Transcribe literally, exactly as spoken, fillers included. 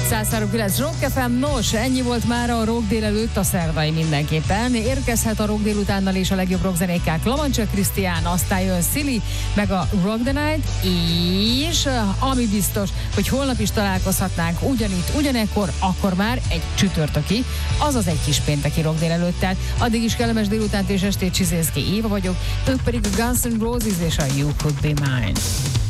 száz három kilenc Rock ef em. Nos, ennyi volt már a rock délelőtt, a szerdai mindenképpen. Érkezhet a rock délutánnal és a legjobb rockzenékkel Klamacsa Krisztián, aztán jön Silly, meg a Rock the Night, és ami biztos, hogy holnap is találkozhatnánk ugyanitt, ugyanekkor, akkor már egy csütörtöki, azaz egy kis pénteki rock délelőttel. Addig is kellemes délutánt és estét, Csiszénszky Éva vagyok, ők pedig a Guns N' Roses és a You Could Be Mine.